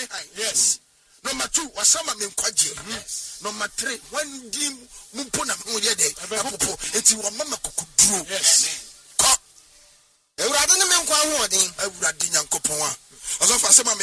Yes. Number 2, wasama me nkwaje. Number 3, when di mumpo na ho ye de apopo enti wo mama kokuduro. Yes. Ko Ewurade ne me nkwa ho odin. Ewurade Nyankopon a. Oso fa sema